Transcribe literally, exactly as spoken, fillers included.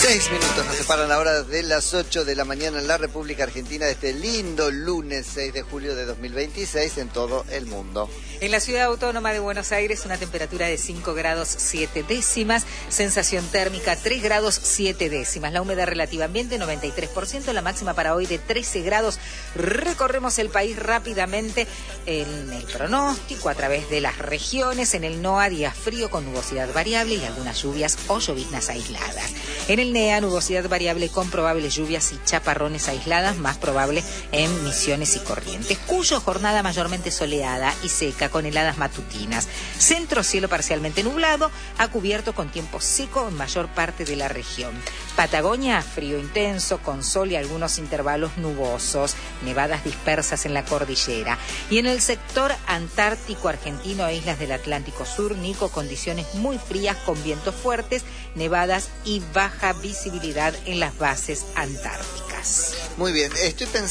Seis minutos nos separan ahora de las ocho de la mañana en la República Argentina de este lindo lunes seis de julio de dos mil veintiséis en todo el mundo. En la ciudad autónoma de Buenos Aires, una temperatura de cinco grados siete décimas, sensación térmica tres grados siete décimas, la humedad relativa ambiente noventa y tres por ciento, la máxima para hoy de trece grados. Recorremos el país rápidamente en el pronóstico a través de las regiones. En el NOA, día frío con nubosidad variable y algunas lluvias o lloviznas aisladas. En el NEA, nubosidad variable con probables lluvias y chaparrones aisladas, más probable en Misiones y Corrientes. Cuyo, jornada mayormente soleada y seca con heladas matutinas. Centro, cielo parcialmente nublado, a cubierto con tiempo seco en mayor parte de la región. Patagonia, frío intenso con sol y algunos intervalos nubosos, nevadas dispersas en la cordillera. Y en el sector antártico argentino e islas del Atlántico Sur, Nico, condiciones muy frías con vientos fuertes, nevadas y baja visibilidad en las bases antárticas. Muy bien, estoy pensando